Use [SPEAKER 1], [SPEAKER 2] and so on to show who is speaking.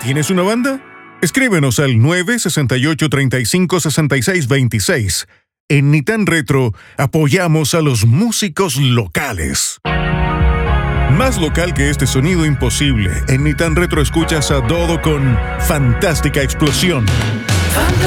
[SPEAKER 1] ¿Tienes una banda? Escríbenos al 968-356626. En Nitán Retro apoyamos a los músicos locales. Más local que este sonido imposible. En Nitán Retro escuchas a Dodo con Fantástica Explosión.
[SPEAKER 2] Fantástica